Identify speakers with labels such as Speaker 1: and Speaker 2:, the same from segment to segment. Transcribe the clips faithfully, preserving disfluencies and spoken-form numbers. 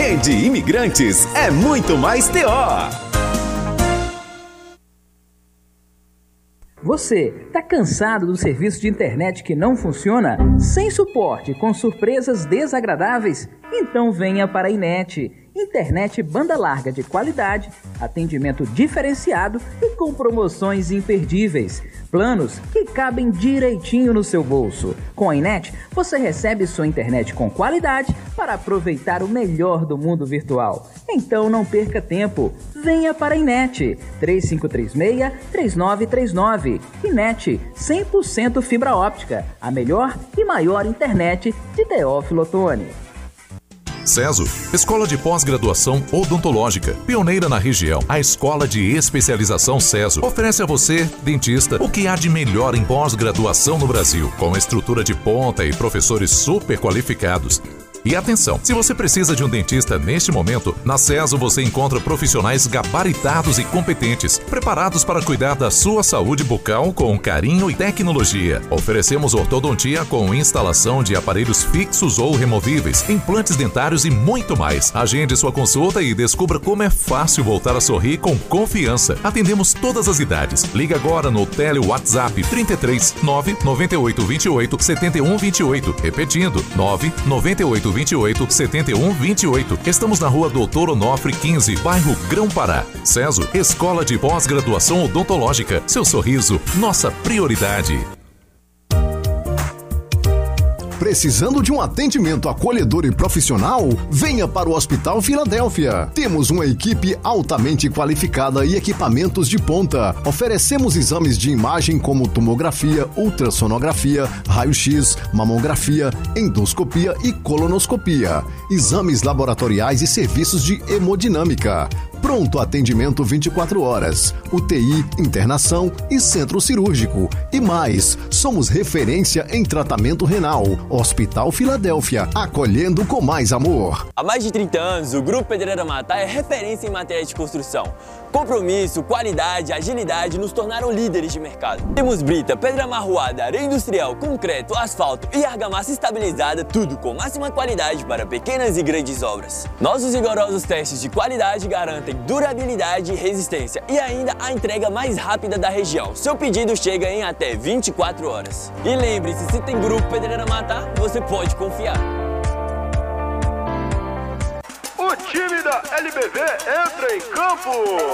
Speaker 1: Rede Imigrantes é muito mais T O.
Speaker 2: Você está cansado do serviço de internet que não funciona? Sem suporte, com surpresas desagradáveis? Então venha para a Inet. Internet banda larga de qualidade, atendimento diferenciado e com promoções imperdíveis. Planos que cabem direitinho no seu bolso. Com a Inet, você recebe sua internet com qualidade para aproveitar o melhor do mundo virtual. Então não perca tempo. Venha para a Inet. três cinco três seis, três nove três nove. Inet, cem por cento fibra óptica. A melhor e maior internet de Teófilo Otoni.
Speaker 3: Ceso, Escola de Pós-Graduação Odontológica, pioneira na região. A Escola de Especialização Ceso oferece a você, dentista, o que há de melhor em pós-graduação no Brasil, com estrutura de ponta e professores super qualificados. E atenção, se você precisa de um dentista neste momento, na Ceso você encontra profissionais gabaritados e competentes, preparados para cuidar da sua saúde bucal com carinho e tecnologia. Oferecemos ortodontia com instalação de aparelhos fixos ou removíveis, implantes dentários e muito mais. Agende sua consulta e descubra como é fácil voltar a sorrir com confiança. Atendemos todas as idades. Liga agora no Tele WhatsApp trinta e três, nove nove oito dois oito, sete um dois oito. Repetindo, nove nove oito dois oito, sete um dois oito. Estamos na rua Doutor Onofre quinze, bairro Grão-Pará. Ceso, Escola de Pós-Graduação Odontológica. Seu sorriso, nossa prioridade.
Speaker 4: Precisando de um atendimento acolhedor e profissional? Venha para o Hospital Filadélfia. Temos uma equipe altamente qualificada e equipamentos de ponta. Oferecemos exames de imagem como tomografia, ultrassonografia, raio-x, mamografia, endoscopia e colonoscopia. Exames laboratoriais e serviços de hemodinâmica. Pronto atendimento vinte e quatro horas. U T I, internação e centro cirúrgico. E mais, somos referência em tratamento renal. Hospital Filadélfia, acolhendo com mais amor.
Speaker 5: Há mais de trinta anos, o Grupo Pedreira Matá é referência em matéria de construção. Compromisso, qualidade, agilidade nos tornaram líderes de mercado. Temos brita, pedra amarroada, areia industrial, concreto, asfalto e argamassa estabilizada, tudo com máxima qualidade para pequenas e grandes obras. Nossos rigorosos testes de qualidade garantem durabilidade e resistência e ainda a entrega mais rápida da região. Seu pedido chega em até vinte e quatro horas. E lembre-se, se tem Grupo Pedreira Matá, você pode confiar.
Speaker 6: O time da L B V entra em campo.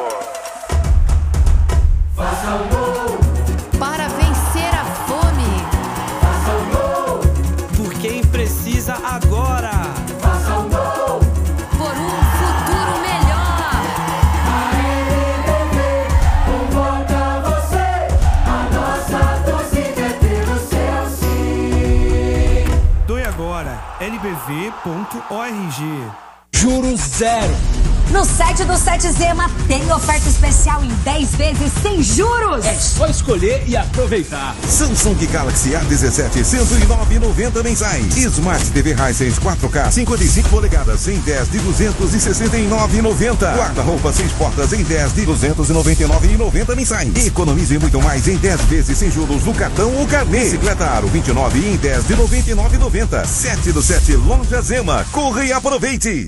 Speaker 7: Faça um gol para vencer a fome. Faça um gol
Speaker 8: por quem precisa agora.
Speaker 7: Faça um gol por um futuro melhor. A L B V convoca você. A nossa torcida é pelo seu sim.
Speaker 8: Doe agora L B V ponto org.
Speaker 9: Juros zero.
Speaker 10: No site do sete Zema tem oferta especial em dez vezes sem juros.
Speaker 9: É só escolher e aproveitar.
Speaker 11: Samsung Galaxy A dezessete, cento e nove reais e noventa centavos mensais. Smart T V Hisense quatro K, cinquenta e cinco polegadas em dez de duzentos e sessenta e nove reais e noventa centavos. Guarda-roupa seis portas em dez de duzentos e noventa e nove reais e noventa centavos mensais. Economize muito mais em dez vezes sem juros no cartão ou carnê. Bicicleta Aro vinte e nove em dez de noventa e nove reais e noventa centavos. sete do sete, Loja Zema. Corre e aproveite.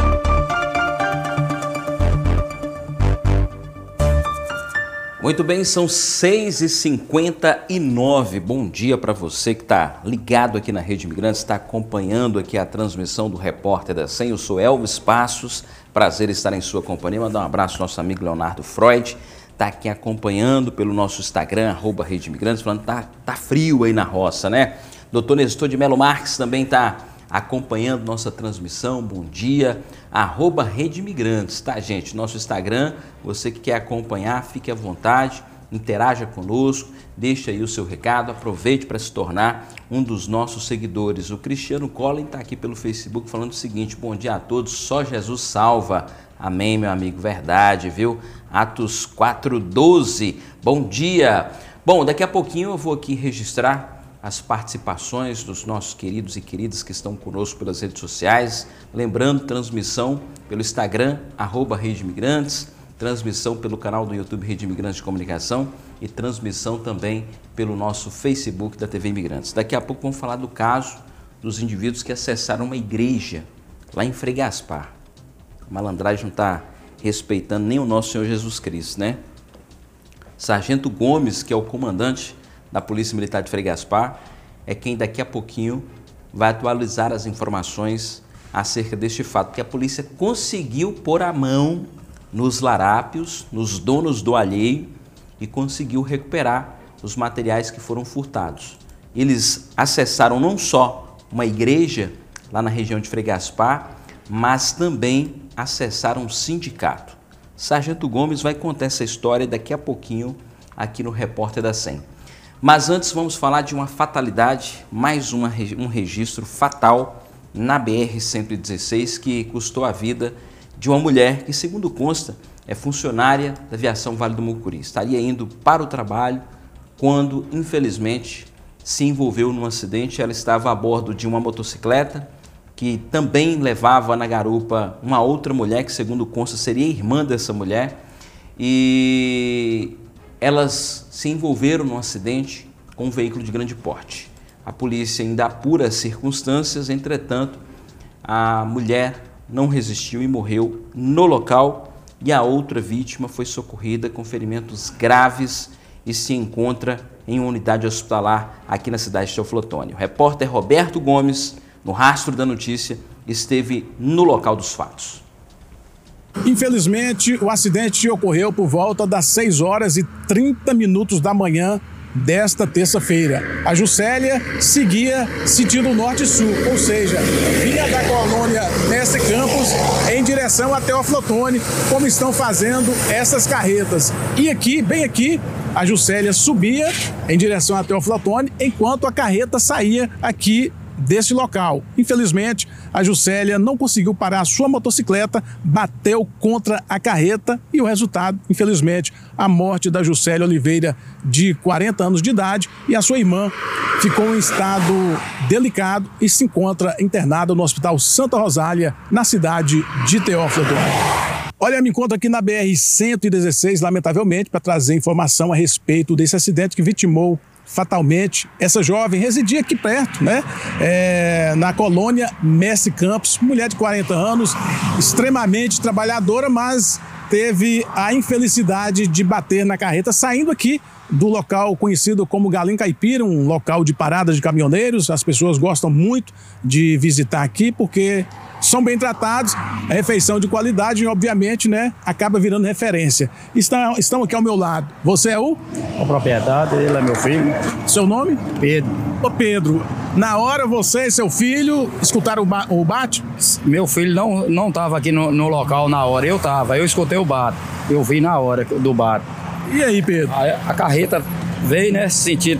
Speaker 12: Muito bem, são seis e cinquenta e nove. Bom dia para você que está ligado aqui na Rede Imigrantes, está acompanhando aqui a transmissão do Repórter da cem. Eu sou Elvis Passos, prazer estar em sua companhia. Mandar um abraço ao nosso amigo Leonardo Freud, está aqui acompanhando pelo nosso Instagram, arroba Rede Imigrantes, falando que tá, tá frio aí na roça, né? Doutor Nestor de Melo Marques também está acompanhando nossa transmissão, bom dia, arroba Rede Imigrantes, tá, gente? Nosso Instagram, você que quer acompanhar, fique à vontade, interaja conosco, deixe aí o seu recado, aproveite para se tornar um dos nossos seguidores. O Cristiano Collin está aqui pelo Facebook falando o seguinte: bom dia a todos, só Jesus salva. Amém, meu amigo, verdade, viu? Atos quatro, doze, bom dia. Bom, daqui a pouquinho eu vou aqui registrar as participações dos nossos queridos e queridas que estão conosco pelas redes sociais. Lembrando, transmissão pelo Instagram, arroba Rede Imigrantes, transmissão pelo canal do YouTube Rede Imigrantes de Comunicação e transmissão também pelo nosso Facebook da T V Imigrantes. Daqui a pouco vamos falar do caso dos indivíduos que acessaram uma igreja lá em Frei Gaspar. A malandragem não está respeitando nem o nosso Senhor Jesus Cristo, né? Sargento Gomes, que é o comandante da Polícia Militar de Frei Gaspar, é quem daqui a pouquinho vai atualizar as informações acerca deste fato, que a polícia conseguiu pôr a mão nos larápios, nos donos do alheio e conseguiu recuperar os materiais que foram furtados. Eles acessaram não só uma igreja lá na região de Frei Gaspar, mas também acessaram um sindicato. Sargento Gomes vai contar essa história daqui a pouquinho aqui no Repórter da cem. Mas antes vamos falar de uma fatalidade, mais uma, um registro fatal na B R cento e dezesseis que custou a vida de uma mulher que, segundo consta, é funcionária da Aviação Vale do Mucuri. Estaria indo para o trabalho quando, infelizmente, se envolveu num acidente. Ela estava a bordo de uma motocicleta que também levava na garupa uma outra mulher, que segundo consta seria irmã dessa mulher, e elas se envolveram num acidente com um veículo de grande porte. A polícia ainda apura as circunstâncias, entretanto, a mulher não resistiu e morreu no local, e a outra vítima foi socorrida com ferimentos graves e se encontra em uma unidade hospitalar aqui na cidade de Teoflotone. O repórter Roberto Gomes, no Rastro da Notícia, esteve no local dos fatos.
Speaker 13: Infelizmente, o acidente ocorreu por volta das seis horas e trinta minutos da manhã desta terça-feira. A Juscelia seguia sentido norte-sul, ou seja, vinha da colônia Mestre Campos em direção a Teoflotone, como estão fazendo essas carretas. E aqui, bem aqui, a Juscelia subia em direção a Teoflotone, enquanto a carreta saía aqui desse local. Infelizmente, a Juscelia não conseguiu parar a sua motocicleta, bateu contra a carreta e o resultado, infelizmente, a morte da Juscelia Oliveira, de quarenta anos de idade, e a sua irmã ficou em estado delicado e se encontra internada no Hospital Santa Rosália, na cidade de Teófilo. Olha, me encontro aqui na B R cento e dezesseis, lamentavelmente, para trazer informação a respeito desse acidente que vitimou fatalmente essa jovem. Residia aqui perto, né? É, na colônia Mestre Campos, mulher de quarenta anos, extremamente trabalhadora, mas teve a infelicidade de bater na carreta, saindo aqui do local conhecido como Galim Caipira, um local de parada de caminhoneiros. As pessoas gostam muito de visitar aqui porque são bem tratados, a refeição de qualidade e, obviamente, né, acaba virando referência. Estão, estão aqui ao meu lado. Você é o?
Speaker 14: O proprietário, ele é meu filho.
Speaker 13: Seu nome?
Speaker 14: Pedro.
Speaker 13: Ô Pedro, na hora você e seu filho escutaram o, ba o bate?
Speaker 14: Meu filho não não estava aqui no, no local na hora, eu estava, eu escutei o bate, eu vi na hora do bate.
Speaker 13: E aí, Pedro?
Speaker 14: A, a carreta veio, né, sentido,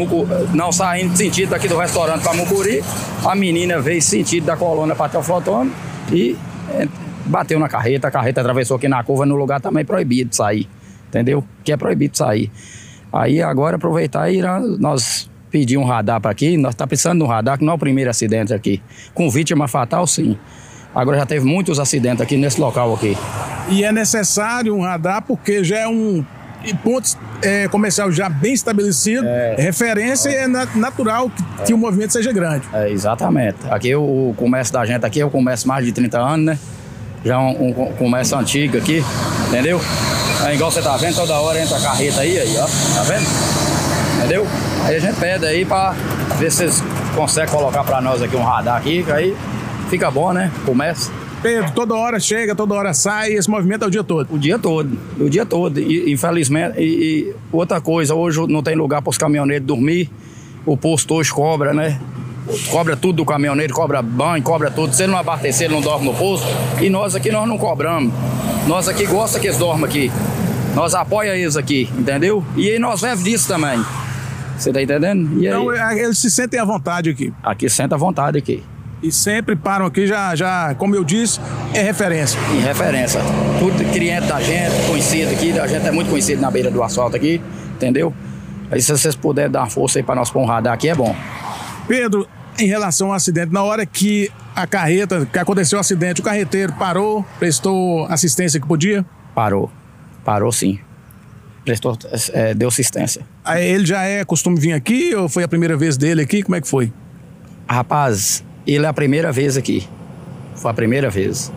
Speaker 14: não saindo sentido daqui do restaurante para Mucuri, a menina veio sentido da colônia para Teoflotone e é, bateu na carreta, a carreta atravessou aqui na curva, no lugar também proibido de sair, entendeu? Que é proibido de sair. Aí agora aproveitar e nós pedir um radar para aqui, nós tá precisando de um radar, que não é o primeiro acidente aqui. Com vítima fatal, sim. Agora já teve muitos acidentes aqui nesse local aqui.
Speaker 13: E é necessário um radar porque já é um ponto é, comercial já bem estabelecido, é, referência é, é natural que, é, que o movimento seja grande.
Speaker 14: É, exatamente. Aqui o, o comércio da gente aqui é o comércio mais de trinta anos, né? Já é um, um comércio antigo aqui, entendeu? É igual você tá vendo, toda hora entra a carreta aí, aí, ó, tá vendo? Entendeu? Aí a gente pede aí pra ver se vocês conseguem colocar pra nós aqui um radar aqui, que aí fica bom, né? Comércio.
Speaker 13: Pedro, toda hora chega, toda hora sai, esse movimento é o dia todo?
Speaker 14: O dia todo, o dia todo. E, infelizmente, e, e outra coisa, hoje não tem lugar para os caminhoneiros dormir, o posto hoje cobra, né? Cobra tudo do caminhoneiro, cobra banho, cobra tudo. Se ele não abastecer, ele não dorme no posto. E nós aqui, nós não cobramos. Nós aqui gostamos que eles dormam aqui. Nós apoiamos eles aqui, entendeu? E aí nós vivemos disso também. Você tá entendendo? E aí...
Speaker 13: Então, eles se sentem à vontade aqui?
Speaker 14: Aqui sentem à vontade aqui.
Speaker 13: E sempre param aqui, já, já, como eu disse, é referência.
Speaker 14: Em referência. Tudo cliente da gente, conhecido aqui, a gente é muito conhecido na beira do asfalto aqui, entendeu? Aí se vocês puderem dar uma força aí para nós pôr um radar aqui, é bom.
Speaker 13: Pedro, em relação ao acidente, na hora que a carreta, que aconteceu o acidente, o carreteiro parou, prestou assistência que podia?
Speaker 14: Parou, parou sim. Prestou, é, deu assistência.
Speaker 13: Aí ele já é costume vir aqui ou foi a primeira vez dele aqui? Como é que foi?
Speaker 14: Rapaz... Ele é a primeira vez aqui. Foi a primeira vez.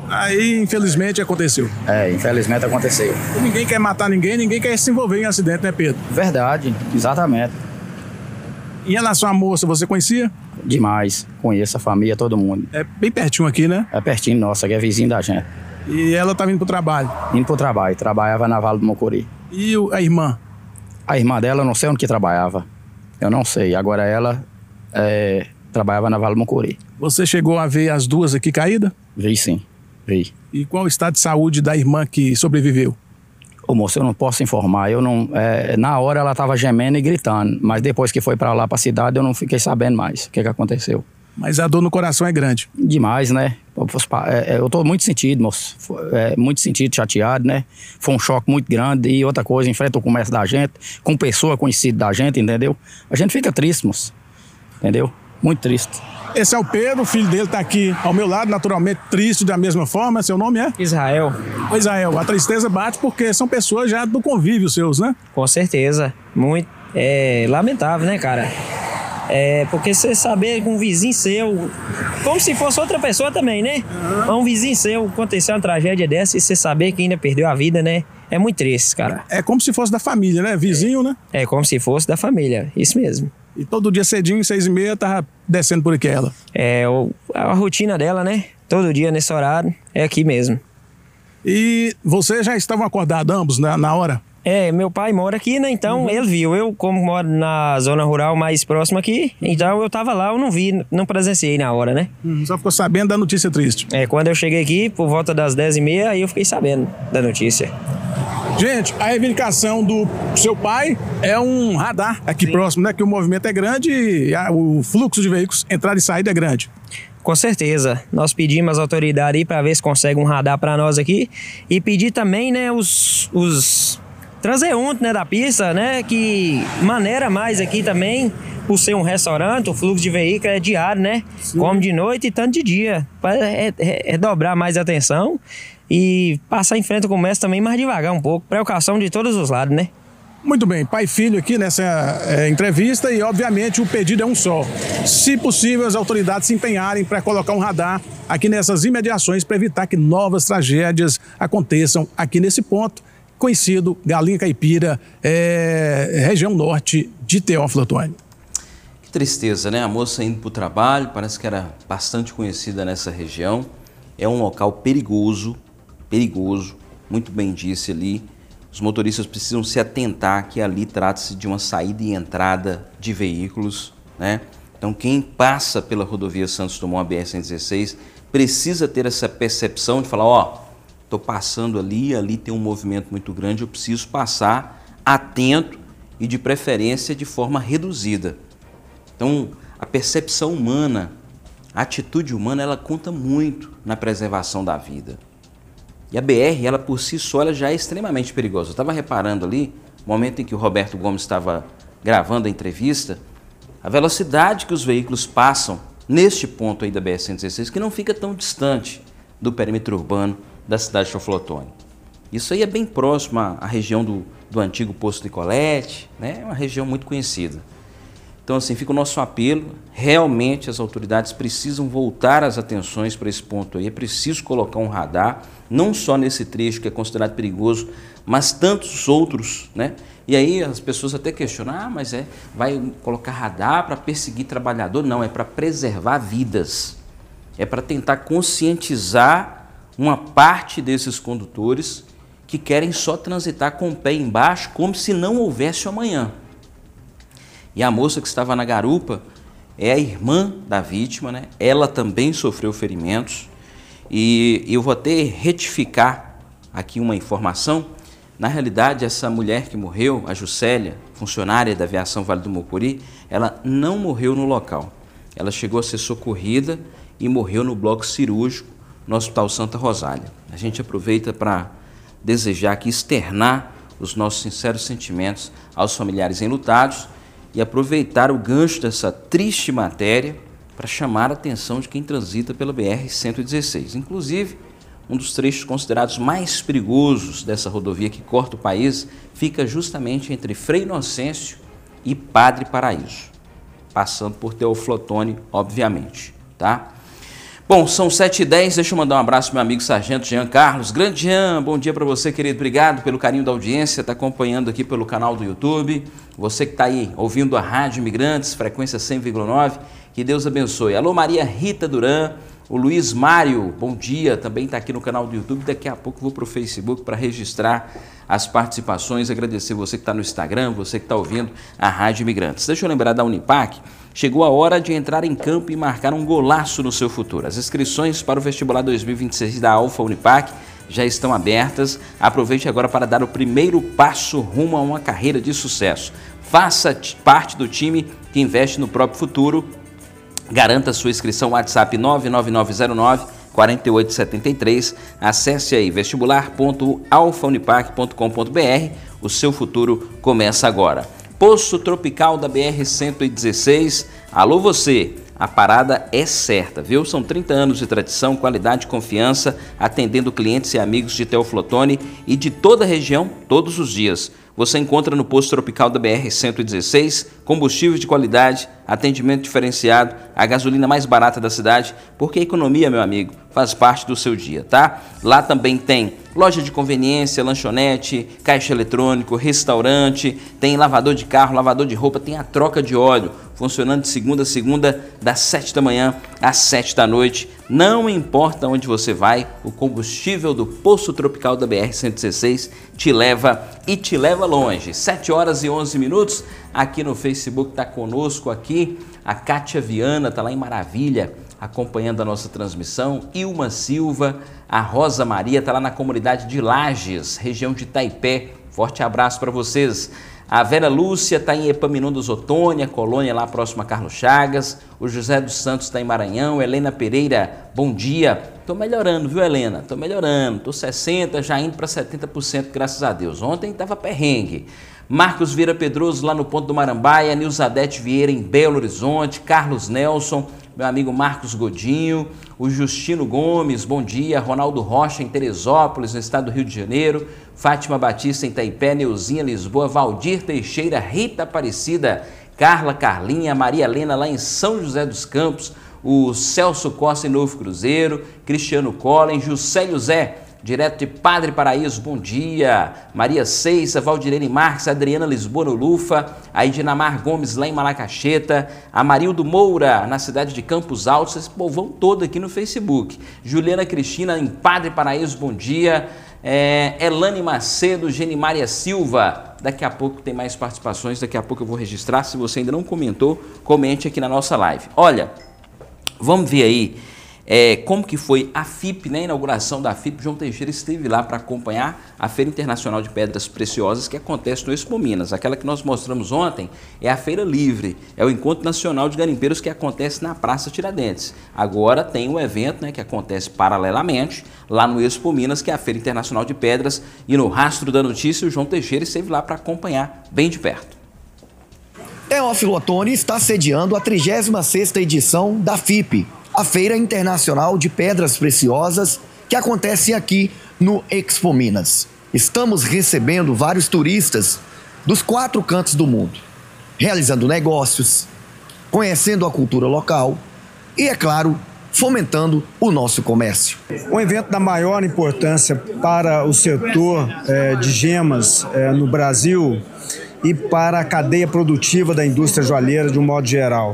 Speaker 13: Aí, infelizmente, aconteceu.
Speaker 14: É, infelizmente aconteceu.
Speaker 13: Ninguém quer matar ninguém, ninguém quer se envolver em acidente, né, Pedro?
Speaker 14: Verdade, exatamente.
Speaker 13: Em relação à moça, você conhecia?
Speaker 14: Demais. Conheço a família, todo mundo.
Speaker 13: É bem pertinho aqui, né?
Speaker 14: É pertinho, nossa, que é vizinho da gente.
Speaker 13: E ela tá vindo pro trabalho?
Speaker 14: Indo pro trabalho, trabalhava na Vale do Mucuri.
Speaker 13: E o, a irmã?
Speaker 14: A irmã dela, eu não sei onde que trabalhava. Eu não sei. Agora ela é, trabalhava na Vale do Mucuri.
Speaker 13: Você chegou a ver as duas aqui caídas?
Speaker 14: Vi sim, vi.
Speaker 13: E qual o estado de saúde da irmã que sobreviveu?
Speaker 14: Ô moço, eu não posso informar. Eu não, é, na hora ela estava gemendo e gritando, mas depois que foi para lá, para a cidade, eu não fiquei sabendo mais o que, que aconteceu.
Speaker 13: Mas a dor no coração é grande.
Speaker 14: Demais, né? Eu tô muito sentido, moço. É, muito sentido, chateado, né? Foi um choque muito grande. E outra coisa, enfrenta o comércio da gente, com pessoa conhecida da gente, entendeu? A gente fica triste, moço. Entendeu? Muito triste.
Speaker 13: Esse é o Pedro, o filho dele tá aqui ao meu lado, naturalmente triste da mesma forma. Seu nome é?
Speaker 15: Israel.
Speaker 13: Ô, Israel, a tristeza bate porque são pessoas já do convívio seus, né?
Speaker 15: Com certeza. Muito é, lamentável, né, cara? É, porque você saber que um vizinho seu, como se fosse outra pessoa também, né? Uhum. Um vizinho seu aconteceu uma tragédia dessa e você saber que ainda perdeu a vida, né? É muito triste, cara.
Speaker 13: É como se fosse da família, né? Vizinho, né?
Speaker 15: É como se fosse da família, isso mesmo.
Speaker 13: E todo dia cedinho, seis e meia, tava descendo por aqui ela.
Speaker 15: É o, a rotina dela, né? Todo dia nesse horário, é aqui mesmo.
Speaker 13: E vocês já estavam acordados ambos na, na hora?
Speaker 15: É, meu pai mora aqui, né? Então uhum. ele viu. Eu, como moro na zona rural mais próxima aqui, então eu tava lá, eu não vi, não presenciei na hora, né?
Speaker 13: Uhum. Só ficou sabendo da notícia triste.
Speaker 15: É, quando eu cheguei aqui, por volta das dez e meia, aí eu fiquei sabendo da notícia.
Speaker 13: Gente, a reivindicação do seu pai é um radar aqui Sim. próximo, né? Que o movimento é grande e a, o fluxo de veículos, entrada e saída é grande.
Speaker 15: Com certeza. Nós pedimos às autoridades aí para ver se consegue um radar para nós aqui e pedir também, né, os... os... transeunte, né, da pista, né, que maneira mais aqui também, por ser um restaurante, o fluxo de veículo é diário, né, Sim. como de noite e tanto de dia, para redobrar mais a atenção e passar em frente ao comércio também mais devagar um pouco, precaução de todos os lados, né.
Speaker 13: Muito bem, pai e filho aqui nessa é, entrevista e obviamente o pedido é um só. Se possível, as autoridades se empenharem para colocar um radar aqui nessas imediações para evitar que novas tragédias aconteçam aqui nesse ponto, conhecido Galinha Caipira, é, região norte de Teófilo Otoni.
Speaker 12: Que tristeza, né? A moça indo para o trabalho, parece que era bastante conhecida nessa região. É um local perigoso, perigoso, muito bem disse ali. Os motoristas precisam se atentar que ali trata-se de uma saída e entrada de veículos, né? Então quem passa pela rodovia Santos Dumont, a B R cento e dezesseis, precisa ter essa percepção de falar, ó, estou passando ali, ali tem um movimento muito grande, eu preciso passar atento e de preferência de forma reduzida. Então, a percepção humana, a atitude humana, ela conta muito na preservação da vida. E a B R, ela por si só, ela já é extremamente perigosa. Eu estava reparando ali, no momento em que o Roberto Gomes estava gravando a entrevista, a velocidade que os veículos passam neste ponto aí da B R cento e dezesseis, que não fica tão distante do perímetro urbano da cidade de Teófilo Otoni. Isso aí é bem próximo à, à região do, do antigo Posto Nicolete, né? É uma região muito conhecida. Então, assim, fica o nosso apelo, realmente as autoridades precisam voltar as atenções para esse ponto aí, é preciso colocar um radar, não só nesse trecho que é considerado perigoso, mas tantos outros, né? E aí as pessoas até questionam, ah, mas é, vai colocar radar para perseguir trabalhador? Não, é para preservar vidas, é para tentar conscientizar uma parte desses condutores que querem só transitar com o pé embaixo como se não houvesse amanhã. E a moça que estava na garupa é a irmã da vítima, né? Ela também sofreu ferimentos e eu vou até retificar aqui uma informação. Na realidade, essa mulher que morreu, a Juscelia, funcionária da aviação Vale do Mucuri, ela não morreu no local. Ela chegou a ser socorrida e morreu no bloco cirúrgico no Hospital Santa Rosália. A gente aproveita para desejar aqui, externar os nossos sinceros sentimentos aos familiares enlutados e aproveitar o gancho dessa triste matéria para chamar a atenção de quem transita pela B R cento e dezesseis. Inclusive, um dos trechos considerados mais perigosos dessa rodovia que corta o país fica justamente entre Frei Inocêncio e Padre Paraíso, passando por Teófilo Otoni, obviamente, tá? Bom, são sete e dez, deixa eu mandar um abraço pro meu amigo Sargento Jean Carlos. Grande Jean, bom dia para você, querido. Obrigado pelo carinho da audiência, tá acompanhando aqui pelo canal do YouTube. Você que tá aí ouvindo a Rádio Imigrantes, frequência cem vírgula nove, que Deus abençoe. Alô, Maria Rita Duran, o Luiz Mário, bom dia, também está aqui no canal do YouTube. Daqui a pouco vou para o Facebook para registrar as participações, agradecer você que está no Instagram, você que está ouvindo a Rádio Imigrantes. Deixa eu lembrar da Unipac, chegou a hora de entrar em campo e marcar um golaço no seu futuro. As inscrições para o vestibular dois mil e vinte e seis da Alfa Unipac já estão abertas. Aproveite agora para dar o primeiro passo rumo a uma carreira de sucesso. Faça parte do time que investe no próprio futuro. Garanta sua inscrição no WhatsApp nove nove nove zero nove quatro oito sete três. Acesse aí vestibular ponto alfa unipac ponto com ponto br. O seu futuro começa agora. Posto Tropical da B R cento e dezesseis. Alô você, a parada é certa, viu? São trinta anos de tradição, qualidade e confiança, atendendo clientes e amigos de Teoflotone e de toda a região todos os dias. Você encontra no Posto Tropical da B R cento e dezesseis, combustível de qualidade, atendimento diferenciado, a gasolina mais barata da cidade, porque a economia, meu amigo, faz parte do seu dia, tá? Lá também tem loja de conveniência, lanchonete, caixa eletrônico, restaurante, tem lavador de carro, lavador de roupa, tem a troca de óleo, funcionando de segunda a segunda, das sete da manhã às sete da noite. Não importa onde você vai, o combustível do Posto Tropical da B R cento e dezesseis te leva e te leva longe. sete horas e onze minutos, aqui no Facebook está conosco aqui a Kátia Viana, está lá em Maravilha, acompanhando a nossa transmissão. Ilma Silva, a Rosa Maria está lá na comunidade de Lages, região de Itaipé. Forte abraço para vocês. A Vera Lúcia está em Epaminondas Otônia, colônia lá próxima a Carlos Chagas. O José dos Santos está em Maranhão. Helena Pereira, bom dia. Estou melhorando, viu, Helena? Estou melhorando. Estou sessenta por cento, já indo para setenta por cento, graças a Deus. Ontem estava perrengue. Marcos Vieira Pedroso lá no Ponto do Marambaia. Nilzadete Vieira em Belo Horizonte. Carlos Nelson, meu amigo Marcos Godinho. O Justino Gomes, bom dia. Ronaldo Rocha em Teresópolis, no estado do Rio de Janeiro. Fátima Batista em Itaipé, Neuzinha Lisboa, Valdir Teixeira, Rita Aparecida, Carla Carlinha, Maria Helena lá em São José dos Campos, o Celso Costa em Novo Cruzeiro, Cristiano Collen, Juscelio Zé, direto de Padre Paraíso, bom dia. Maria Ceissa, Valdirene Marques, Adriana Lisboa no Lufa, a Edinamar Gomes lá em Malacacheta, a Marildo Moura na cidade de Campos Altos, esse povão todo aqui no Facebook. Juliana Cristina em Padre Paraíso, bom dia. É, Elane Macedo, Genimária Silva, daqui a pouco tem mais participações, daqui a pouco eu vou registrar. Se você ainda não comentou, comente aqui na nossa live. Olha, vamos ver aí é, como que foi a F I P, né, a inauguração da F I P. João Teixeira esteve lá para acompanhar a Feira Internacional de Pedras Preciosas que acontece no Expo Minas. Aquela que nós mostramos ontem é a Feira Livre, é o Encontro Nacional de Garimpeiros que acontece na Praça Tiradentes. Agora tem um evento, né, que acontece paralelamente lá no Expo Minas, que é a Feira Internacional de Pedras, e no Rastro da Notícia o João Teixeira esteve lá para acompanhar bem de perto.
Speaker 16: Teófilo Otoni está sediando a trigésima sexta edição da F I P, a Feira Internacional de Pedras Preciosas, que acontece aqui no Expo Minas. Estamos recebendo vários turistas dos quatro cantos do mundo, realizando negócios, conhecendo a cultura local e, é claro, fomentando o nosso comércio.
Speaker 17: Um evento da maior importância para o setor é, de gemas é, no Brasil e para a cadeia produtiva da indústria joalheira de um modo geral.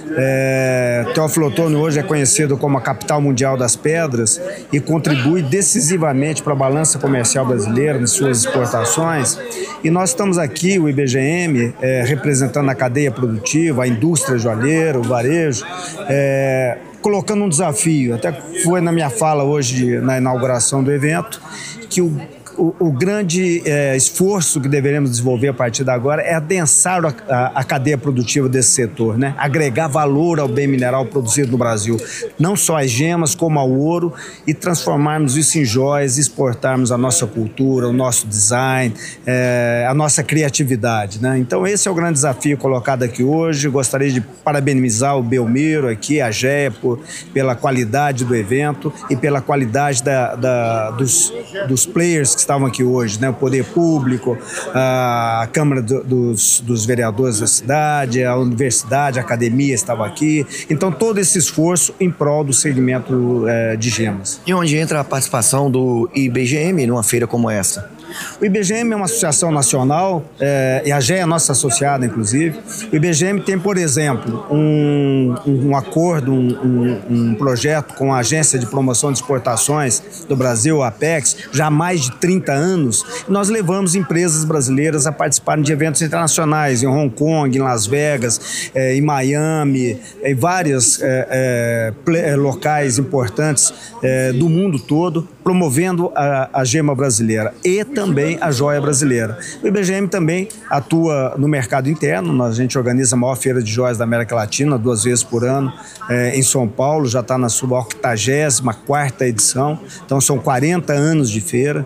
Speaker 17: É, Teófilo Otoni hoje é conhecido como a capital mundial das pedras e contribui decisivamente para a balança comercial brasileira nas suas exportações. E nós estamos aqui, o I B G M, é, representando a cadeia produtiva, a indústria joalheira, o varejo, é, colocando um desafio. Até foi na minha fala hoje, na inauguração do evento, que o O, o grande é, esforço que deveremos desenvolver a partir de agora é adensar a, a, a cadeia produtiva desse setor, né? Agregar valor ao bem mineral produzido no Brasil, não só as gemas como ao ouro, e transformarmos isso em joias, exportarmos a nossa cultura, o nosso design, é, a nossa criatividade, né? Então esse é o grande desafio colocado aqui hoje. Gostaria de parabenizar o Belmiro aqui, a Géia, por, pela qualidade do evento e pela qualidade da, da, dos, dos players que estavam aqui hoje, né? O Poder Público, a Câmara do, dos, dos Vereadores da cidade, a Universidade, a Academia estava aqui. Então, todo esse esforço em prol do segmento é, de gemas.
Speaker 16: E onde entra a participação do I B G M numa feira como essa?
Speaker 17: O I B G M é uma associação nacional, é, e a G E é nossa associada, inclusive. O I B G M tem, por exemplo, um, um acordo, um, um, um projeto com a Agência de Promoção de Exportações do Brasil, a Apex, já há mais de trinta anos. Nós levamos empresas brasileiras a participarem de eventos internacionais, em Hong Kong, em Las Vegas, é, em Miami, em vários é, é, locais importantes é, do mundo todo, promovendo a, a gema brasileira e também a joia brasileira. O I B G M também atua no mercado interno, a gente organiza a maior feira de joias da América Latina, duas vezes por ano, é, em São Paulo, já está na sua octagésima quarta edição, então são quarenta anos de feira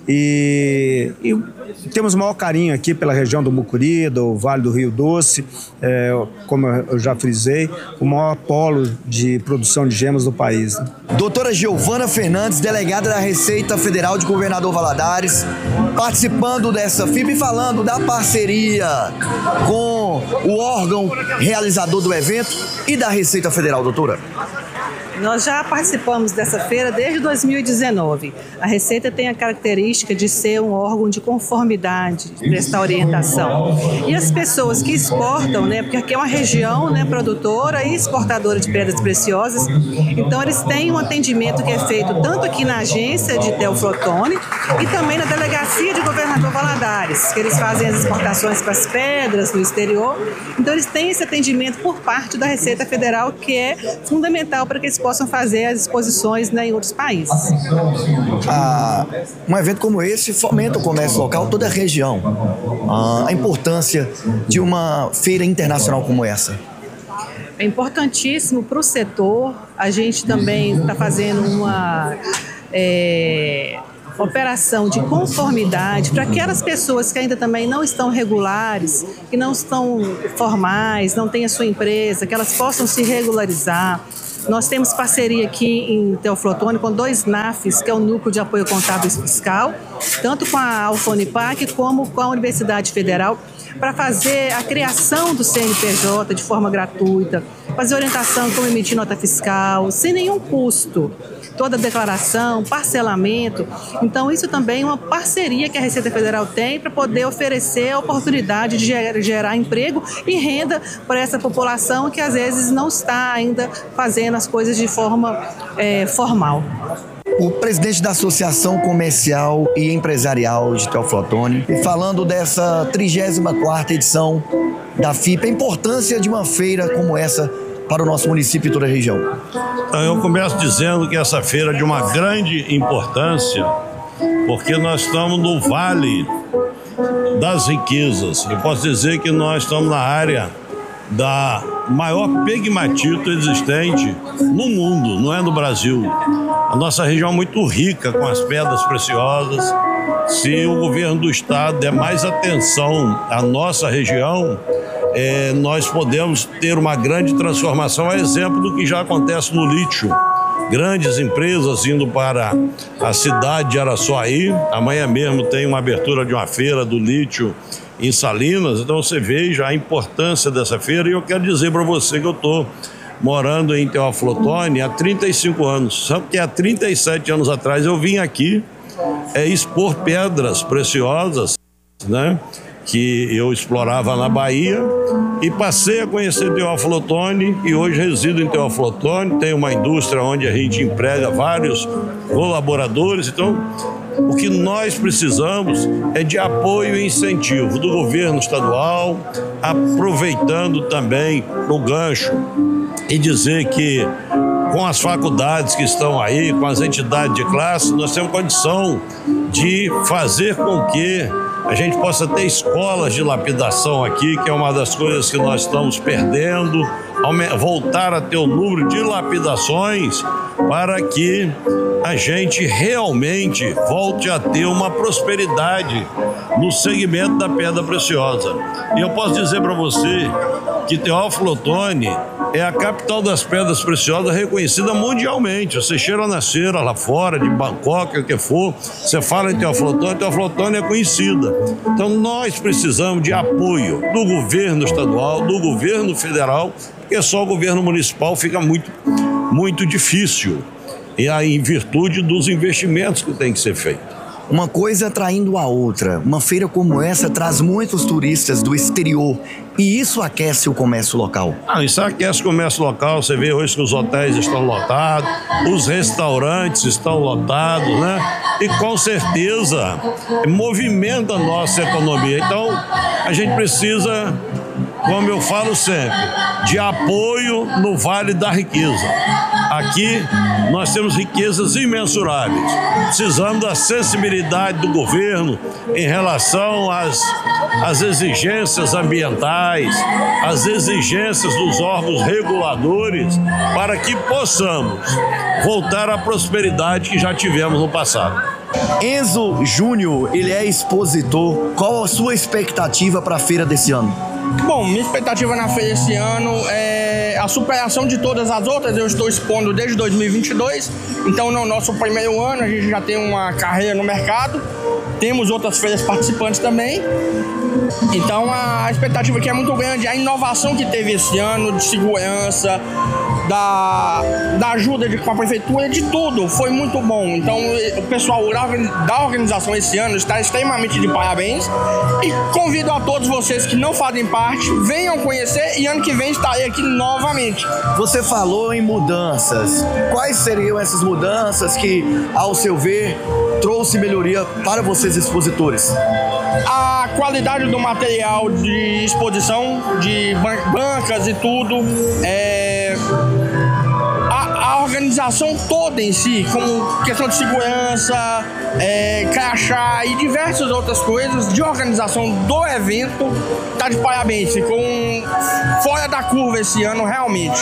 Speaker 17: e, e temos o maior carinho aqui pela região do Mucuri, do Vale do Rio Doce, é, como eu já frisei, o maior polo de produção de gemas do país. Né?
Speaker 16: Doutora Giovana Fernandes, delegada da Receita Federal de Governador Valadares, participando dessa F I B e falando da parceria com o órgão realizador do evento e da Receita Federal, doutora.
Speaker 18: Nós já participamos dessa feira desde dois mil e dezenove. A Receita tem a característica de ser um órgão de conformidade, de prestar orientação. E as pessoas que exportam, né, porque aqui é uma região, né, produtora e exportadora de pedras preciosas, então eles têm um atendimento que é feito tanto aqui na agência de Teoflotone e também na delegacia de Governador Valadares, que eles fazem as exportações para as pedras no exterior. Então eles têm esse atendimento por parte da Receita Federal, que é fundamental para que eles possam fazer as exposições, né, em outros países.
Speaker 16: Ah, um evento como esse fomenta o comércio local, toda a região. Ah, a importância de uma feira internacional como essa.
Speaker 18: É importantíssimo para o setor. A gente também está fazendo uma é, operação de conformidade para aquelas pessoas que ainda também não estão regulares, que não estão formais, não têm a sua empresa, que elas possam se regularizar. Nós temos parceria aqui em Teoflotone com dois N A Fs, que é o Núcleo de Apoio Contábil e Fiscal, tanto com a Alfonipac como com a Universidade Federal, para fazer a criação do C N P J de forma gratuita, fazer orientação como emitir nota fiscal, sem nenhum custo. Toda a declaração, parcelamento. Então, isso também é uma parceria que a Receita Federal tem para poder oferecer a oportunidade de gerar emprego e renda para essa população que, às vezes, não está ainda fazendo as coisas de forma é, formal.
Speaker 16: O presidente da Associação Comercial e Empresarial de Teoflotone, falando dessa trigésima quarta edição da F I P, a importância de uma feira como essa para o nosso município e toda a região.
Speaker 19: Eu começo dizendo que essa feira é de uma grande importância, porque nós estamos no Vale das Riquezas. Eu posso dizer que nós estamos na área da maior pegmatito existente no mundo, não é no Brasil. A nossa região é muito rica com as pedras preciosas. Se o governo do estado der mais atenção à nossa região, É, nós podemos ter uma grande transformação, a exemplo do que já acontece no lítio. Grandes empresas indo para a cidade de Araçuaí. Amanhã mesmo tem uma abertura de uma feira do lítio em Salinas. Então você veja a importância dessa feira. E eu quero dizer para você que eu estou morando em Teoflotone há trinta e cinco anos. Sabe que há trinta e sete anos atrás eu vim aqui é, expor pedras preciosas, né, que eu explorava na Bahia, e passei a conhecer Teoflotone e hoje resido em Teoflotone. Tem uma indústria onde a gente emprega vários colaboradores. Então, o que nós precisamos é de apoio e incentivo do governo estadual, aproveitando também o gancho e dizer que com as faculdades que estão aí, com as entidades de classe, nós temos condição de fazer com que a gente possa ter escolas de lapidação aqui, que é uma das coisas que nós estamos perdendo, voltar a ter o número de lapidações para que a gente realmente volte a ter uma prosperidade no segmento da pedra preciosa. E eu posso dizer para você que Teoflotone é a capital das pedras preciosas reconhecida mundialmente. Você cheira na feira lá fora, de Bangkok, o que for, você fala em Teoflotone, Teoflotone é conhecida. Então nós precisamos de apoio do governo estadual, do governo federal, porque só o governo municipal fica muito, muito difícil, e aí, em virtude dos investimentos que tem que ser feito.
Speaker 16: Uma coisa atraindo a outra. Uma feira como essa traz muitos turistas do exterior e isso aquece o comércio local.
Speaker 19: Ah, isso aquece o comércio local. Você vê hoje que os hotéis estão lotados, os restaurantes estão lotados, né? E com certeza movimenta a nossa economia. Então, a gente precisa, como eu falo sempre, de apoio no Vale da Riqueza. Aqui nós temos riquezas imensuráveis. Precisamos da sensibilidade do governo em relação às, às exigências ambientais, às exigências dos órgãos reguladores, para que possamos voltar à prosperidade que já tivemos no passado.
Speaker 16: Enzo Júnior, ele é expositor. Qual a sua expectativa para a feira desse ano?
Speaker 20: Bom, minha expectativa na feira esse ano é a superação de todas as outras. Eu estou expondo desde dois mil e vinte e dois, então no nosso primeiro ano a gente já tem uma carreira no mercado, temos outras feiras participantes também. Então a expectativa aqui é muito grande, a inovação que teve esse ano de segurança, da, da ajuda de, com a prefeitura, de tudo, foi muito bom. Então o pessoal da organização esse ano está extremamente de parabéns e convido a todos vocês que não fazem parte, venham conhecer e ano que vem estarei aqui novamente.
Speaker 16: Você falou em mudanças. Quais seriam essas mudanças que, ao seu ver, trouxe melhoria para vocês expositores?
Speaker 20: A qualidade do material de exposição, de bancas e tudo, é, a, a organização toda em si, como questão de segurança, é, crachá e diversas outras coisas de organização do evento, tá de parabéns, ficou um, fora da curva esse ano realmente.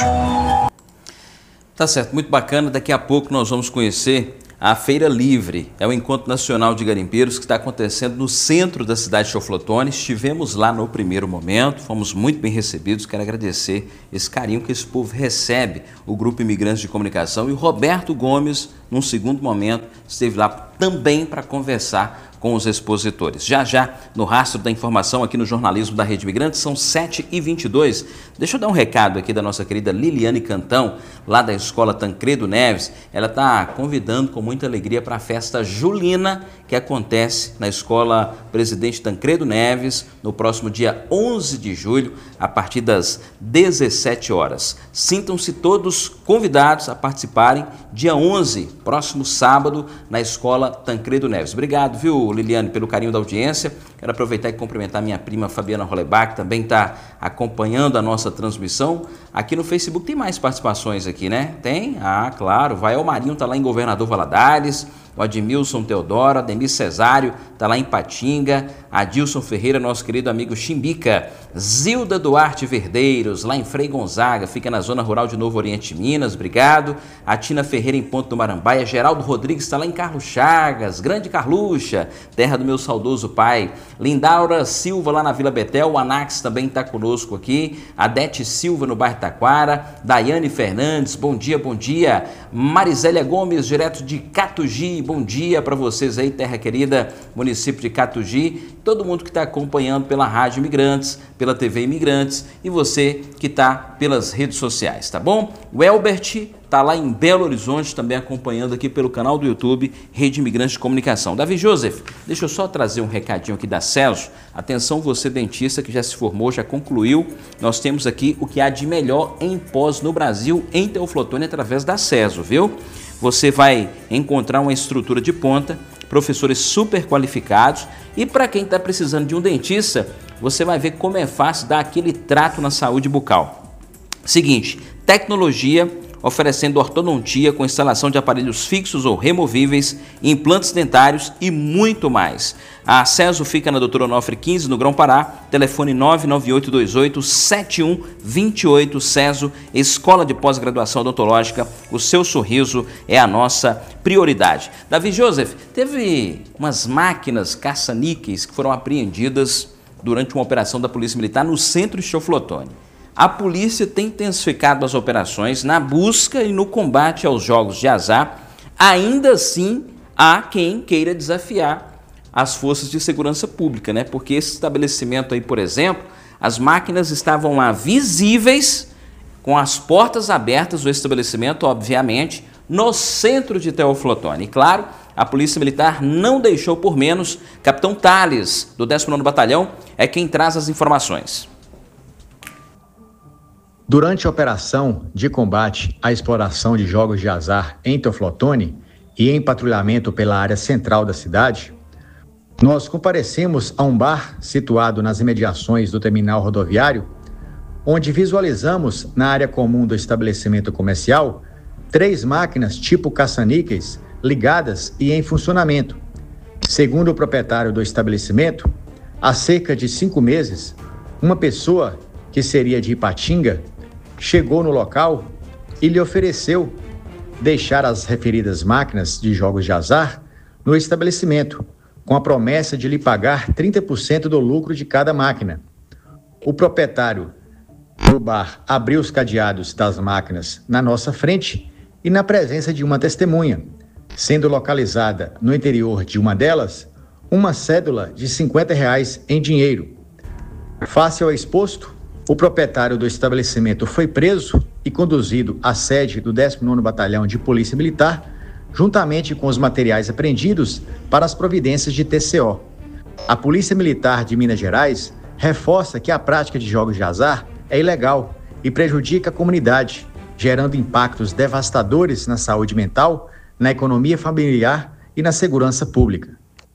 Speaker 12: Tá certo, muito bacana. Daqui a pouco nós vamos conhecer a Feira Livre. É o Encontro Nacional de Garimpeiros que está acontecendo no centro da cidade de Teoflotone. Estivemos lá no primeiro momento, fomos muito bem recebidos. Quero agradecer esse carinho que esse povo recebe, o Grupo Imigrantes de Comunicação. E o Roberto Gomes, num segundo momento, esteve lá também para conversar com os expositores. Já já, no rastro da informação aqui no jornalismo da Rede Imigrantes, são sete e vinte e dois. Deixa eu dar um recado aqui da nossa querida Liliane Cantão, lá da Escola Tancredo Neves. Ela está convidando com muita alegria para a festa julina que acontece na Escola Presidente Tancredo Neves no próximo dia onze de julho, a partir das dezessete horas. Sintam-se todos convidados a participarem dia onze, próximo sábado, na Escola Tancredo Neves. Obrigado, viu, Liliane, pelo carinho da audiência. Quero aproveitar e cumprimentar minha prima Fabiana Rolebach, que também está acompanhando a nossa transmissão. Aqui no Facebook tem mais participações aqui, né? Tem? Ah, claro. Vael Marinho está lá em Governador Valadares. O Admilson Teodoro, Ademir Cesário, está lá em Patinga. Adilson Ferreira, nosso querido amigo Chimbica. Zilda Duarte Verdeiros, lá em Frei Gonzaga, fica na zona rural de Novo Oriente, Minas, obrigado. A Tina Ferreira em Ponto do Marambaia. Geraldo Rodrigues está lá em Carlos Chagas, Grande Carluxa, terra do meu saudoso pai. Lindaura Silva lá na Vila Betel, o Anax também está conosco aqui. Adete Silva no bairro Taquara. Daiane Fernandes, bom dia, bom dia. Marizélia Gomes, direto de Catugi, bom dia para vocês aí, terra querida, município de Catugi. Todo mundo que está acompanhando pela Rádio Imigrantes, pela T V Imigrantes e você que está pelas redes sociais, tá bom? O Elbert está lá em Belo Horizonte também acompanhando aqui pelo canal do YouTube Rede Imigrantes de Comunicação. Davi Joseph, deixa eu só trazer um recadinho aqui da Celso. Atenção você dentista que já se formou, já concluiu. Nós temos aqui o que há de melhor em pós no Brasil, em Teoflotone, através da Ceso, viu? Você vai encontrar uma estrutura de ponta, professores super qualificados e para quem está precisando de um dentista, você vai ver como é fácil dar aquele trato na saúde bucal. Seguinte, tecnologia oferecendo ortodontia com instalação de aparelhos fixos ou removíveis, implantes dentários e muito mais. A Ceso fica na Doutor Onofre quinze, no Grão-Pará, telefone nove nove oito dois oito sete um dois oito, Ceso, Escola de Pós-Graduação Odontológica, o seu sorriso é a nossa prioridade. Davi Joseph, teve umas máquinas caça-níqueis que foram apreendidas durante uma operação da Polícia Militar no centro de Teoflotone. a polícia tem intensificado as operações na busca e no combate aos jogos de azar. Ainda assim, há quem queira desafiar as forças de segurança pública, né? Porque esse estabelecimento aí, por exemplo, as máquinas estavam lá visíveis, com as portas abertas do estabelecimento, obviamente, no centro de Teófilo Otoni. E claro, a Polícia Militar não deixou por menos. Capitão Thales, do décimo nono Batalhão, é quem traz as informações.
Speaker 21: Durante a operação de combate à exploração de jogos de azar em Teófilo Otoni e em patrulhamento pela área central da cidade, nós comparecemos a um bar situado nas imediações do terminal rodoviário, onde visualizamos na área comum do estabelecimento comercial três máquinas tipo caça-níqueis ligadas e em funcionamento. Segundo o proprietário do estabelecimento, há cerca de cinco meses, uma pessoa que seria de Ipatinga chegou no local e lhe ofereceu deixar as referidas máquinas de jogos de azar no estabelecimento, com a promessa de lhe pagar trinta por cento do lucro de cada máquina. O proprietário do bar abriu os cadeados das máquinas na nossa frente e na presença de uma testemunha, sendo localizada no interior de uma delas uma cédula de cinquenta reais em dinheiro. Face ao exposto, o proprietário do estabelecimento foi preso e conduzido à sede do décimo nono Batalhão de Polícia Militar, juntamente com os materiais apreendidos para as providências de T C O. A Polícia Militar de Minas Gerais reforça que a prática de jogos de azar é ilegal e prejudica a comunidade, gerando impactos devastadores na saúde mental, na economia familiar e na segurança pública.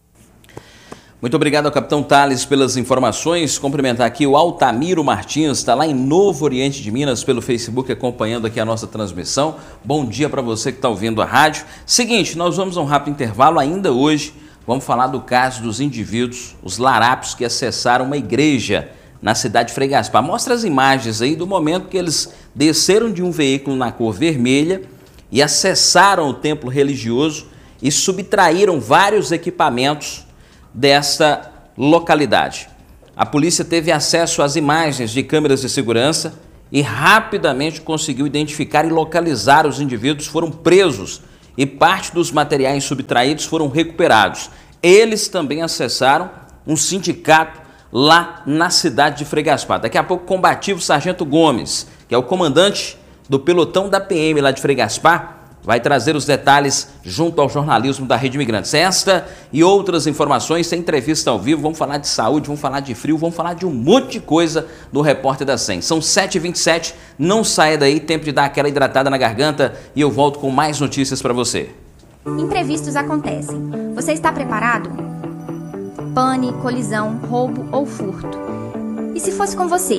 Speaker 12: Muito obrigado ao Capitão Thales pelas informações. Cumprimentar aqui o Altamiro Martins, está lá em Novo Oriente de Minas, pelo Facebook, acompanhando aqui a nossa transmissão. Bom dia para você que está ouvindo a rádio. Seguinte, nós vamos a um rápido intervalo ainda hoje. Vamos falar do caso dos indivíduos, os larápios que acessaram uma igreja na cidade de Frei Gaspar. Mostra as imagens aí do momento que eles desceram de um veículo na cor vermelha e acessaram o templo religioso e subtraíram vários equipamentos dessa localidade. A polícia teve acesso às imagens de câmeras de segurança e rapidamente conseguiu identificar e localizar os indivíduos, foram presos e parte dos materiais subtraídos foram recuperados. Eles também acessaram um sindicato lá na cidade de Frei Gaspar. Daqui a pouco, o combativo Sargento Gomes, que é o comandante do pelotão da P M lá de Frei Gaspar, vai trazer os detalhes junto ao jornalismo da Rede Imigrantes. Esta e outras informações, sem entrevista ao vivo, vamos falar de saúde, vamos falar de frio, vamos falar de um monte de coisa do Repórter da cem. São sete e vinte e sete, não saia daí, tempo de dar aquela hidratada na garganta e eu volto com mais notícias para você.
Speaker 22: Imprevistos acontecem. Você está preparado? Pane, colisão, roubo ou furto. E se fosse com você?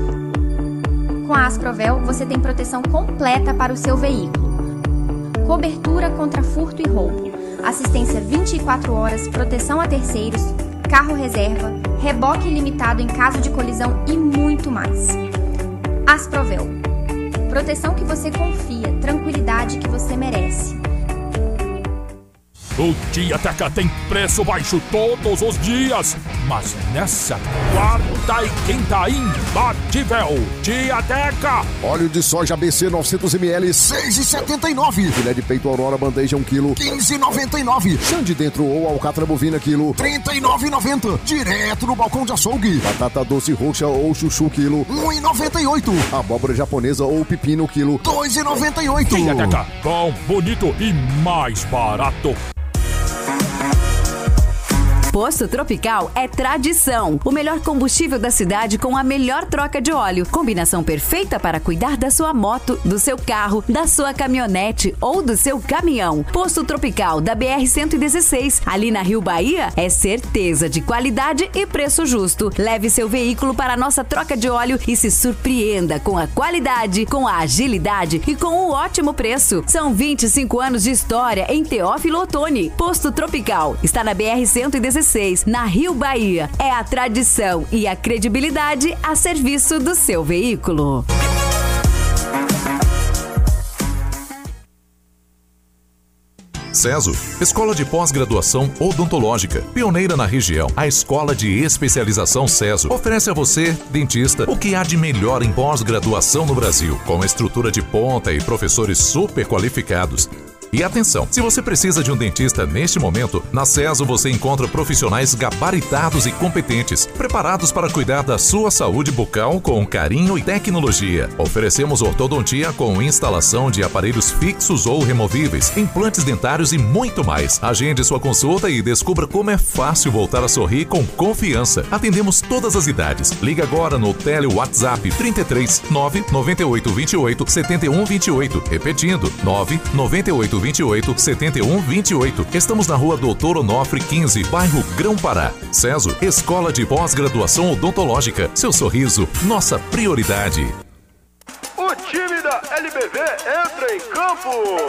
Speaker 22: Com a Asprovel, você tem proteção completa para o seu veículo. Cobertura contra furto e roubo, assistência vinte e quatro horas, proteção a terceiros, carro reserva, reboque ilimitado em caso de colisão e muito mais. Asprovel, proteção que você confia, tranquilidade que você merece.
Speaker 23: O Tiateca tem preço baixo todos os dias, mas nessa quarta e quinta imbatível. Tiateca.
Speaker 4: Óleo de soja B C novecentos mililitros, seis e setenta e nove. Filé de peito Aurora bandeja um quilo, quinze e noventa e nove. Chã de dentro ou alcatra bovina quilo, trinta e nove e noventa. Direto no balcão de açougue. Batata doce roxa ou chuchu quilo, um e noventa e oito. Abóbora japonesa ou pepino quilo, dois e noventa e oito.
Speaker 23: Tiateca, bom, bonito e mais barato.
Speaker 24: Posto Tropical é tradição. O melhor combustível da cidade com a melhor troca de óleo. Combinação perfeita para cuidar da sua moto, do seu carro, da sua caminhonete ou do seu caminhão. Posto Tropical da B R cento e dezesseis, ali na Rio Bahia, é certeza de qualidade e preço justo. Leve seu veículo para a nossa troca de óleo e se surpreenda com a qualidade, com a agilidade e com o ótimo preço. São vinte e cinco anos de história em Teófilo Otoni. Posto Tropical está na B R cento e dezesseis, na Rio Bahia. É a tradição e a credibilidade a serviço do seu veículo.
Speaker 1: Ceso, Escola de Pós-Graduação Odontológica, pioneira na região. A Escola de Especialização Ceso oferece a você, dentista, o que há de melhor em pós-graduação no Brasil, com estrutura de ponta e professores super qualificados. E atenção, se você precisa de um dentista neste momento, na Ceso você encontra profissionais gabaritados e competentes, preparados para cuidar da sua saúde bucal com carinho e tecnologia. Oferecemos ortodontia com instalação de aparelhos fixos ou removíveis, implantes dentários e muito mais. Agende sua consulta e descubra como é fácil voltar a sorrir com confiança. Atendemos todas as idades. Liga agora no Tele WhatsApp trinta e três, nove nove oito dois oito, sete um dois oito. Repetindo, nove nove oito dois oito, sete um dois oito. Estamos na rua Doutor Onofre quinze, bairro Grão-Pará. Ceso, Escola de Pós-Graduação Odontológica. Seu sorriso, nossa prioridade.
Speaker 6: O time da L B V entra em campo.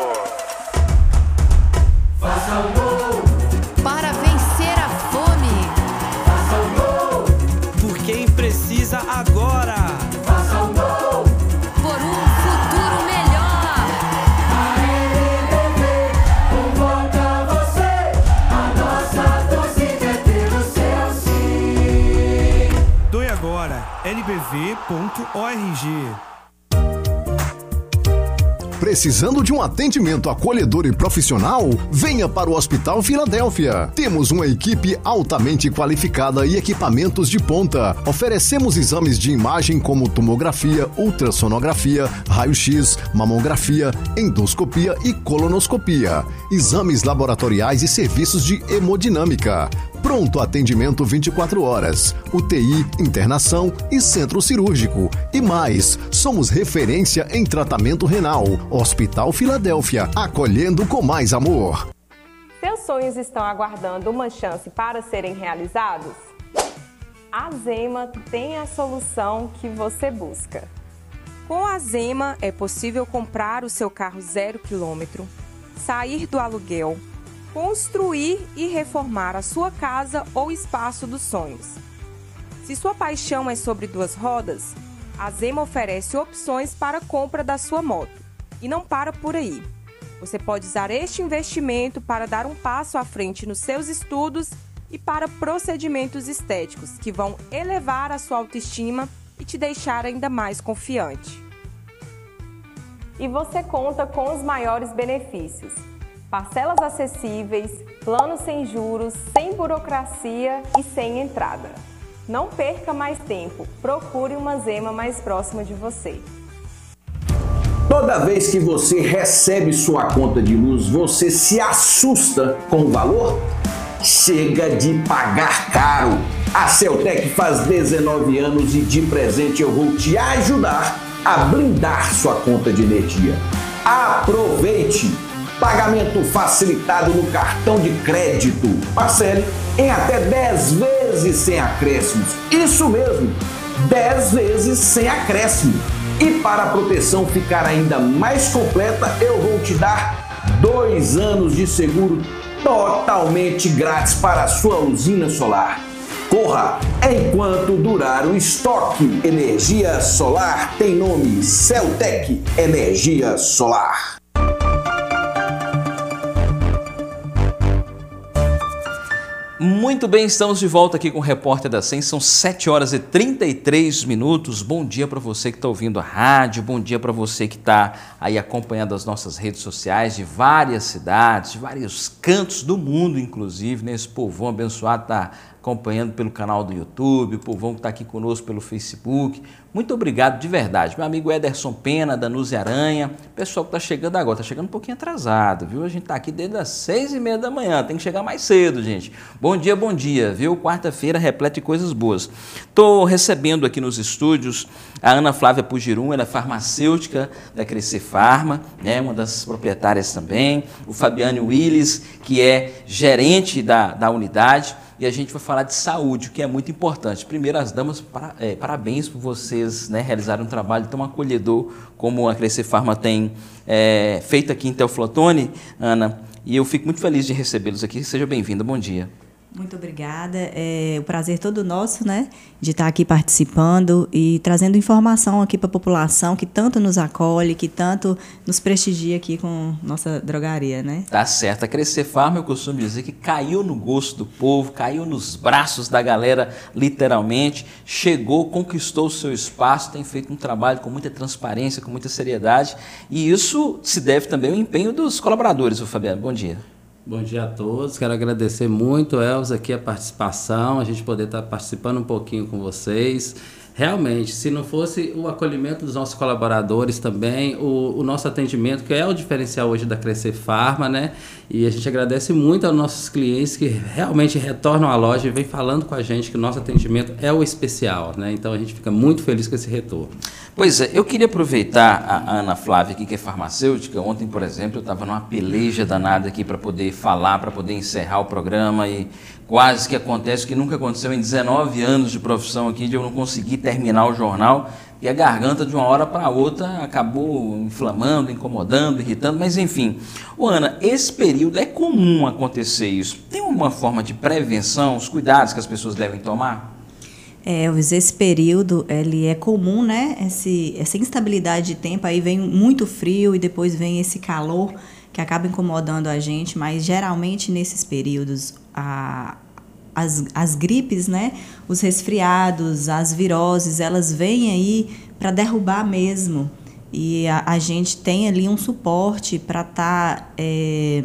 Speaker 7: Faça um gol
Speaker 24: para vencer a fome.
Speaker 7: Faça um gol
Speaker 8: por quem precisa agora.
Speaker 7: Faça um gol
Speaker 24: por um futuro melhor.
Speaker 7: A L B V convoca você. A nossa torcida é ter o seu sim.
Speaker 8: Doe agora, L B V ponto org.
Speaker 4: Precisando de um atendimento acolhedor e profissional? Venha para o Hospital Filadélfia. Temos uma equipe altamente qualificada e equipamentos de ponta. Oferecemos exames de imagem como tomografia, ultrassonografia, raio-x, mamografia, endoscopia e colonoscopia. Exames laboratoriais e serviços de hemodinâmica. Pronto atendimento vinte e quatro horas, U T I, internação e centro cirúrgico. E mais, somos referência em tratamento renal. Hospital Filadélfia, acolhendo com mais amor.
Speaker 2: Seus sonhos estão aguardando uma chance para serem realizados? A Zema tem a solução que você busca. Com a Zema é possível comprar o seu carro zero quilômetro, sair do aluguel, construir e reformar a sua casa ou espaço dos sonhos. Se sua paixão é sobre duas rodas, a Zema oferece opções para a compra da sua moto. E não para por aí. Você pode usar este investimento para dar um passo à frente nos seus estudos e para procedimentos estéticos que vão elevar a sua autoestima e te deixar ainda mais confiante. E você conta com os maiores benefícios. Parcelas acessíveis, planos sem juros, sem burocracia e sem entrada. Não perca mais tempo, procure uma Zema mais próxima de você.
Speaker 3: Toda vez que você recebe sua conta de luz, você se assusta com o valor? Chega de pagar caro! A Celtec faz dezenove anos e de presente eu vou te ajudar a blindar sua conta de energia. Aproveite! Pagamento facilitado no cartão de crédito. Parcele em até dez vezes sem acréscimos. Isso mesmo, dez vezes sem acréscimo. E para a proteção ficar ainda mais completa, eu vou te dar dois anos de seguro totalmente grátis para a sua usina solar. Corra enquanto durar o estoque. Energia solar tem nome: Celtec Energia Solar.
Speaker 12: Muito bem, estamos de volta aqui com o Repórter da cem, são sete horas e trinta e três minutos. Bom dia para você que está ouvindo a rádio, bom dia para você que está aí acompanhando as nossas redes sociais de várias cidades, de vários cantos do mundo, inclusive, né? Esse povão abençoado está acompanhando pelo canal do YouTube, o povão que está aqui conosco pelo Facebook. Muito obrigado de verdade. Meu amigo Ederson Pena, Danuze Aranha, pessoal que está chegando agora, está chegando um pouquinho atrasado, viu? A gente está aqui desde as seis e meia da manhã, tem que chegar mais cedo, gente. Bom dia, bom dia, viu? Quarta-feira repleta de coisas boas. Estou recebendo aqui nos estúdios a Ana Flávia Pugirum, ela é farmacêutica da Crescer Farma, né? Uma das proprietárias também. O Fabiano Willis, que é gerente da, da unidade. E a gente vai falar de saúde, o que é muito importante. Primeiro, as damas, para, é, parabéns por vocês, né, realizarem um trabalho tão acolhedor como a Crescer Farma tem é, feito aqui em Teoflotone, Ana. E eu fico muito feliz de recebê-los aqui. Seja bem-vinda, bom dia.
Speaker 5: Muito obrigada. É o prazer todo nosso, né, de estar aqui participando e trazendo informação aqui para a população que tanto nos acolhe, que tanto nos prestigia aqui com nossa drogaria, né?
Speaker 12: Tá certo. A Crescer Farma, eu costumo dizer que caiu no gosto do povo, caiu nos braços da galera, literalmente, chegou, conquistou o seu espaço, tem feito um trabalho com muita transparência, com muita seriedade, e isso se deve também ao empenho dos colaboradores, o Fabiano. Bom dia.
Speaker 9: Bom dia a todos, quero agradecer muito, Elza, aqui a participação, a gente poder estar participando um pouquinho com vocês. Realmente, se não fosse o acolhimento dos nossos colaboradores também, o, o nosso atendimento, que é o diferencial hoje da Crescer Farma, né? E a gente agradece muito aos nossos clientes que realmente retornam à loja e vêm falando com a gente que o nosso atendimento é o especial, né? Então a gente fica muito feliz com esse retorno.
Speaker 12: Pois é, eu queria aproveitar a Ana Flávia aqui, que é farmacêutica. Ontem, por exemplo, eu estava numa peleja danada aqui para poder falar, para poder encerrar o programa, e quase que acontece o que nunca aconteceu em dezenove anos de profissão aqui, de eu não conseguir terminar o jornal, e a garganta de uma hora para outra acabou inflamando, incomodando, irritando, mas enfim. Ô Ana, esse período é comum acontecer isso. Tem uma forma de prevenção, os cuidados que as pessoas devem tomar?
Speaker 5: É, esse período, ele é comum, né? Esse, essa instabilidade de tempo, aí vem muito frio e depois vem esse calor que acaba incomodando a gente, mas geralmente nesses períodos, a, as, as gripes, né? Os resfriados, as viroses, elas vêm aí para derrubar mesmo. E a, a gente tem ali um suporte para estar... Tá, é,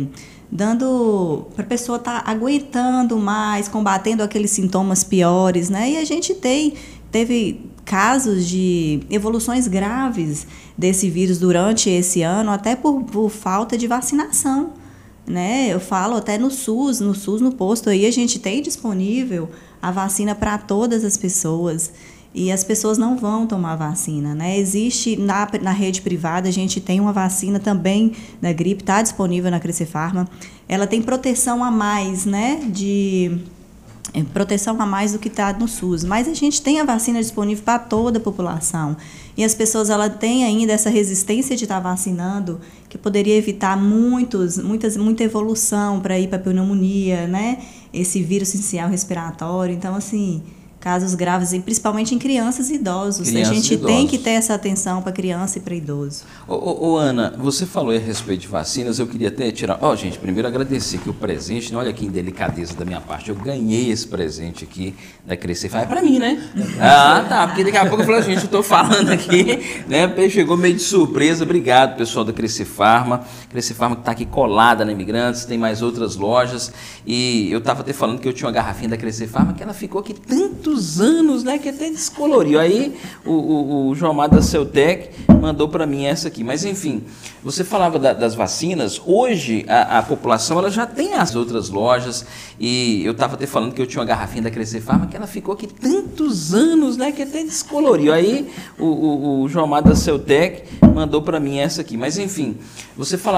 Speaker 5: dando para a pessoa estar tá aguentando mais, combatendo aqueles sintomas piores, né? E a gente tem, teve casos de evoluções graves desse vírus durante esse ano, até por, por falta de vacinação, né? Eu falo até no SUS, no SUS, no posto aí, a gente tem disponível a vacina para todas as pessoas. E as pessoas não vão tomar vacina, né? Existe na, na rede privada, a gente tem uma vacina também da gripe, está disponível na Crescer Farma. Ela tem proteção a mais, né? De é, proteção a mais do que está no SUS. Mas a gente tem a vacina disponível para toda a população. E as pessoas ela têm ainda essa resistência de estar vacinando, que poderia evitar muitos, muitas, muita evolução para ir para a pneumonia, né? Esse vírus sincicial respiratório. Então, assim, casos graves, principalmente em crianças e idosos. Crianças a gente tem que ter essa atenção para criança e para idoso.
Speaker 12: Ô, ô, ô, Ana, você falou a respeito de vacinas, eu queria até tirar... Ó, oh, gente, primeiro agradecer que o presente, olha que indelicadeza da minha parte, eu ganhei esse presente aqui da Crescer Farma. É para mim, né? Ah, tá, porque daqui a pouco eu falei, gente, eu estou falando aqui, né? Chegou meio de surpresa. Obrigado, pessoal da Crescer Farma. Crescer Farma que está aqui colada na Imigrantes, tem mais outras lojas. E eu estava até falando que eu tinha uma garrafinha da Crescer Farma que ela ficou aqui tanto anos, né, que até descoloriu. Aí o, o, o João Amado da Celtec mandou para mim essa aqui. Mas enfim, você falava da, das vacinas. Hoje a, a população ela já tem as outras lojas, e eu estava até falando que eu tinha uma garrafinha da Crescer Farma que ela ficou aqui tantos anos, né, que até descoloriu. Aí o, o, o João Amado da Celtec mandou para mim essa aqui. Mas enfim, você falava